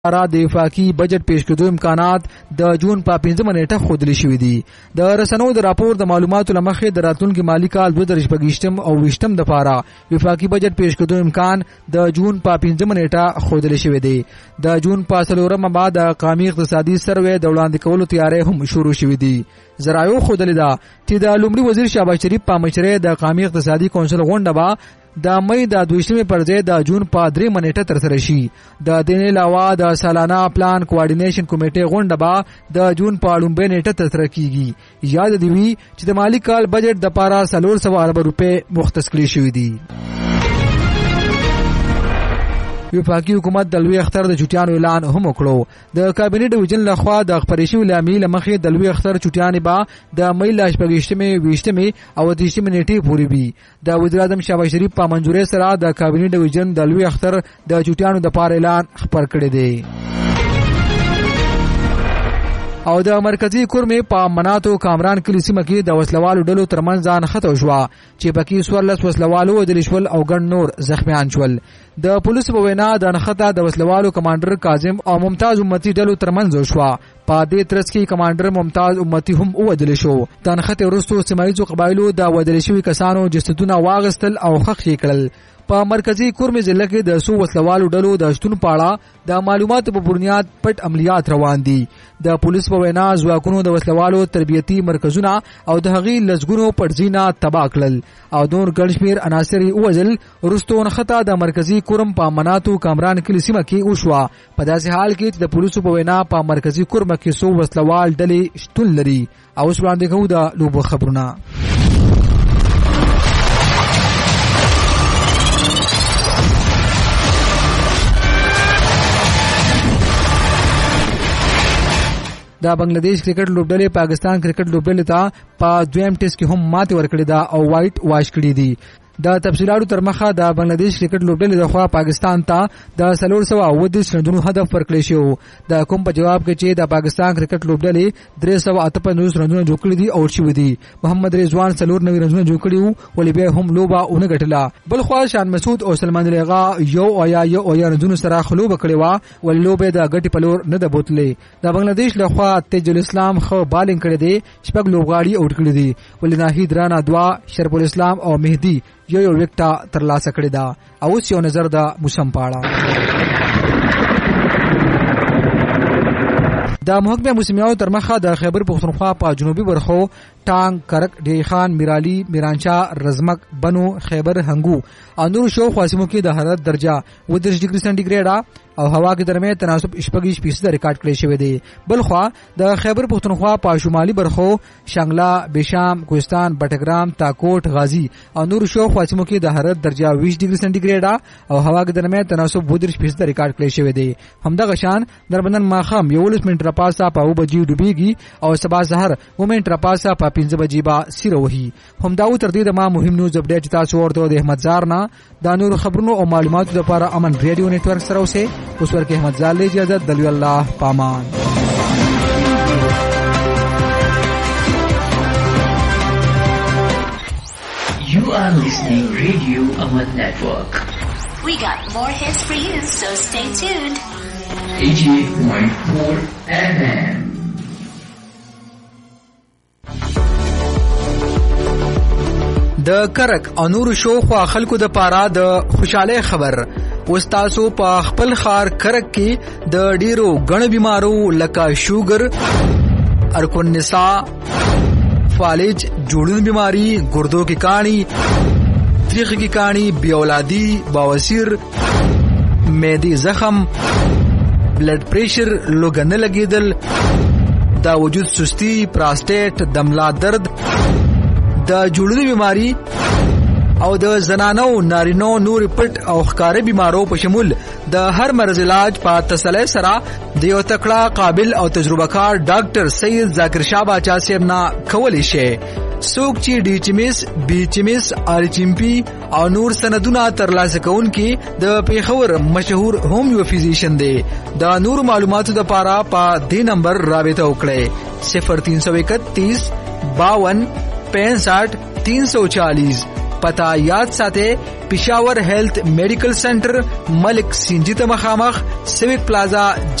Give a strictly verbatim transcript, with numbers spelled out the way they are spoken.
را د وفاقي بجټ پیش کېدو امکانات د جون په پنځمه نیټه ښودل شوي دي. د رسنیو د راپور د معلوماتو له مخې د راتلونکي مالي کال دوه زره شپږویشتم او ویشتم دپاره وفاقي بجټ پیش کېدو امکان د جون په پنځمه نیټه ښودل شوی دی. د جون په څلورمه بعد د قومي اقتصادي سروې د وړاندې کولو تیاری هم شروع شوی دی. ذرایعو ښودلې ده چې د لومړي وزیر شهباز شریف په مشرۍ د قومي اقتصادي کونسل غونډه به د مې د دویشتمې پر ځای د جون په درېیمه نیټه ترسره شي. د دې نه علاوه د سالانه پلان کوارډینیشن کمیټې غونډه به د جون په لومړۍ نیټه ترسره کیږي. یاد دی وی چې د مالي کال بجټ د پاره څلور سوه ارب روپۍ مختص کړي شوي دي. وفاقي حکومت د لوی اختر د چټیانو اعلان هم وکړو. د کابینه ډیویژن لخوا د خبرې شوې لامل لمخې د لوی اختر چټیانې به د مې ل شپږشتمې ویشتمې او اتهشتمې نیټې پورې وي. د وزیر اعظم شهباز شریف په منځورۍ سره د کابینه ډیویژن د لوی اختر د چټیانو د پاره اعلان خبر کړی دی. او د مرکزی کورمې په مناتو کامران کلی سیمه کې د وسلوالو ډلو ترمنځ ځان خطو شو چې پکې څوارلس وسلوالو وژل شول او ګڼ نور زخمیان شول. د پولیسو په وینا د نښته د وسلوالو کمانډر کاظم او ممتاز امتی ډلو ترمنځ شو. په دې ترڅ کې کمانډر ممتاز امتی هم وژل شو. د نښتې وروسته سیمایي قبایلو د وژل شوي کسانو جسدونه واغستل او ښخ یې کړل. په مرکزی کورمې ضلع کې د څو وسلوالو ډلو د شتون په اړه د معلوماتو په بنیاد پټ عملیات روان دي. د پولیس په وینا ځواکونو د وسلوالو تربیتي مرکزونه او د هغې لسګونو پټزینه تباه کړل او نور ګڼ شمېر عناصر یې ووژل. وروسته نښته د مرکزي کورم په مناتو کامران کلي سیمه کې وشوه. په داسې حال کې چې د پولیسو په وینا په مرکزي کورمه کې څو وسلوال ډلې شتون لري. او اوس وړاندې کوو د لوبو خبرونه. د بنگلاديش کرکټ لوبډلې پاکستان کرکټ لوبډلې ته په دویم ټیسټ کې هم ماتې ورکړې ده او وایټ واش کړي دي. د تفصیلاتو تر مخه د بنگلاديش کرکټ لوبډلې د خوا پاکستان ته د څلور سوه اووه دېرش رنونو هدف ورکړی شو. د کوم په جواب کې چې د پاکستان کرکټ لوبډلې درې سوه اته پنځوس رنونه جوړ کړي دي او شوي دي. محمد رضوان څلور نوي رنونه جوړ کړي وو ولې بیا هم لوبه ونه ګټله. بل خوا شان مسعود او سلمان لیغا یو او یا یو او یا رنونو سره خلوبه کړې وه ولې لوبه د ګټې په لور نه ده بوتلې. د بنگلاديش لخوا تیج الاسلام خو بالینګ کړی دی، شپږ لوبغاړي اوټ کړي دي ولې ناهید رانا دوا، شرف الاسلام او مهدي یو یو وکټه ترلاسه کړې ده. او اوس یو نظر د موسم په اړه. د محکمه موسمیاو تر مخه د خیبر پختونخوا په جنوبي برخو ټانګ، کرک، ډیری خان، میرالی، میرانشاه، رزمک، بنو، خیبر، هنګو او نور شو خاصمو کې د حرارت درجه اووه دېرش ډیګري سانتیګریډ او هوا کې درمه تناسب شپږ فیصد ریکارډ کړی شوی دی. بل خو د خیبر پختونخوا په شمالي برخو شنګلا، بشام، کوهستان، بټګرام، تاکوټ، غازی او نور شو خاصمو کې د حرارت درجه بیست ډیګري سانتیګریډ او هوا کې درمه تناسب اووه دېرش فیصد ریکارډ کړی شوی دی. همدغه شان دربندن ماخام یولس منټه پاسه په اووه بجې ډوبېږي او سبا سحر اووه منټه پاسه په پنځه بجې با سیره وهي. همداو تر دې د ما مهم نیوز اپډیټ تاسو ورته د احمد زار نه د نور خبرونو او معلوماتو لپاره امن ریډیو نیټورک سره اوسه. اوس ورکه احمد زار له اجازه دلوي الله پامان. You are listening Radio Aman Network. We got more hits for you, so stay tuned. eighty-eight point four F M. د کرک او نور شو خو خلکو د پاره د خوشاله خبر. وستاسو په خپل خار کرک کې د ډیرو غن بیمارو لکه شوګر، ارکون نساء، فالج، جوړون بیماری، ګردو کی کانی، تریخ کی کانی، بی اولادی، بواسیر، معدی زخم، بلڈ پریشر، لوګن لګیدل، دا وجود سستی، پراسټیټ، دملا درد، د جوړونو بیماری او د زنانو نارینو نور پټ او ښکارې بیمارو په شمول د هر مرض علاج په تسلی سره د یو تکړه، قابل او تجربه کار ډاکټر سید ذاکر شاه باچا صاحب نه کولی شي. څوک چې ډي چیمس، بي چیمس، آر چیمپي او نور سندونه ترلاسه کوونکي د پیښور مشهور هومیو فزیشن دی. د نور معلوماتو لپاره په دې نمبر رابطه وکړئ صفر تین سو اکتیس باون پینسٹھ تین سو چالیس پتا یاد ساته پېښور هیلث میډیکل سنټر ملک سینجی ته مخامخ سیویک پلازا